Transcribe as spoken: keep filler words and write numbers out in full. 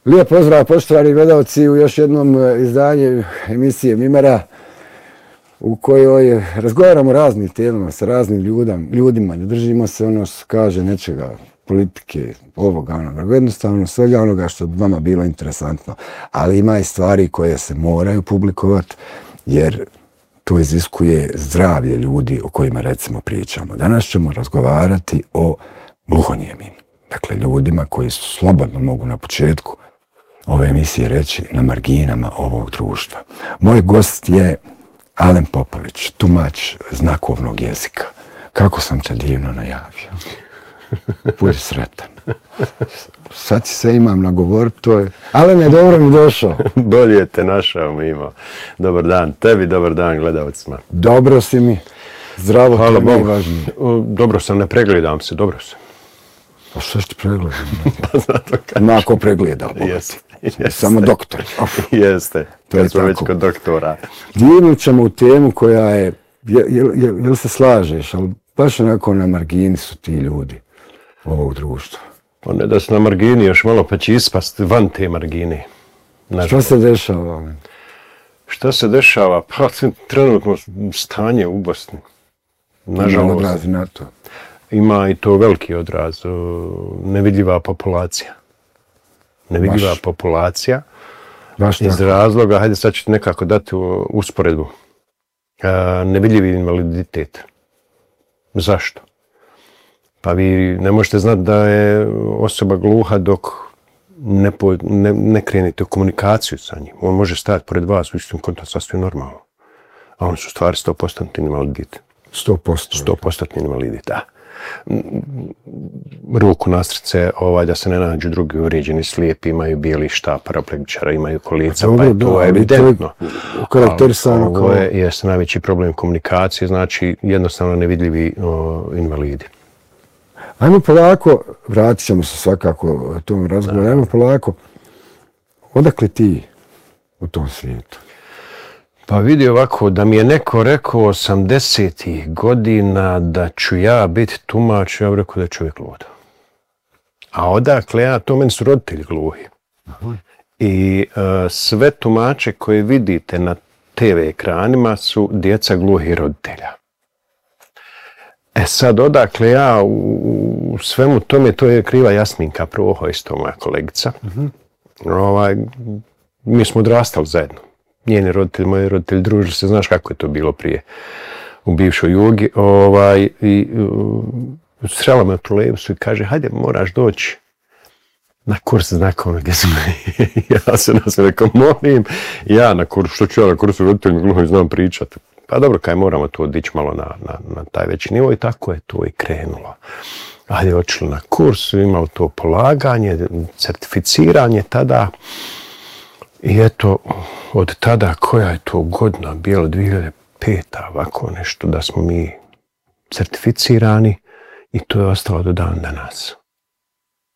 Lijep pozdrav, poštovani gledalci, u još jednom izdanju emisije Mimera u kojoj razgovaramo o raznim temama sa raznim ljudam, ljudima. Ne držimo se ono što kaže nečega, politike, ovoga, onoga. Jednostavno svega onoga što bi vama bilo interesantno. Ali ima i stvari koje se moraju publikovati jer to iziskuje zdravlje ljudi o kojima recimo pričamo. Danas ćemo razgovarati o gluhonijemim. Dakle, ljudima koji su slobodno mogu na početku ove emisije reći na marginama ovog društva. Moj gost je Alen Popović, tumač znakovnog jezika. Kako sam te divno najavio. Budi sretan. Sad si sve imam nagovorit, to je... Alene, dobro mi došao. Bolje te našao, Mimo. Dobar dan tebi, dobar dan gledalcima. Dobro si mi. Zdravo, hvala to je najvažnije. Dobro sam, ne pregledam se, dobro sam. Pa što što pregledam? Pa zato kažem. Ma ako pregleda, Jeste, jeste. Samo doktor. Jeste, To je kad smo tako. već kod doktora. Divnut ćemo u temu koja je, je, je, je, jel se slažeš, ali baš onako na margini su ti ljudi ovog društva. Pa ne da su na margini, još malo pa će ispast van te margine. Što se dešava? Šta se dešava? Pa trenutno stanje u Bosni. Nažalost. Odrazi na to. Ima i to veliki odraz. Nevidljiva populacija. Nevidljiva Baš. populacija. Baš iz tako. razloga, hajde sad ću ti nekako dati usporedbu. Nevidljivi invaliditet. Zašto? Pa vi ne možete znati da je osoba gluha dok ne, po, ne, ne krenete u komunikaciju sa njim. On može stajati pored vas, u istom kontaktu sasvim normalno. A on su stvari sto posto invaliditet. sto posto. sto posto invaliditet, da. Ruku na srce, ovaj, da se ne nađu drugi uređeni slijepi, imaju bijeli štap, paraplegičara, imaju kolica, dobro, pa je to da, evidentno. Karakterisano ovo kao... je jest najveći problem komunikacije, znači jednostavno nevidljivi o, invalidi. Ajmo polako, vratit ćemo se svakako tom razgovoru, ajmo polako. Odakle ti u tom svijetu? Pa vidi ovako, da mi je neko rekao osamdesetih godina da ću ja biti tumač, ja bih rekao da je čovjek lud. A odakle ja, to meni su roditelji gluhi. Aha. I uh, sve tumače koje vidite na te ve ekranima su djeca gluhih roditelja. E sad, odakle ja u, u svemu tome, to je kriva Jasminka Proho, isto moja kolegica. Uh-huh. Ovaj, mi smo odrastali zajedno. Njeni roditelji, moji roditelji družili se, znaš kako je to bilo prije u bivšoj Jugi. Ovaj, i uh, srela me u trolejbusu i kaže, hajde, moraš doći na kurs znakovnog jezika. Ja se nas rekao, molim, ja na kursu, što ću ja na kursu roditeljima gluhih znam pričati. Pa dobro, kaj moramo to dići malo na, na, na taj veći nivo i tako je to i krenulo. Ajde, očeli na kurs, imao to polaganje, certificiranje tada. I eto, od tada, koja je to godina, bilo dvije hiljade peta, ovako nešto, da smo mi certificirani i to je ostalo do dan danas.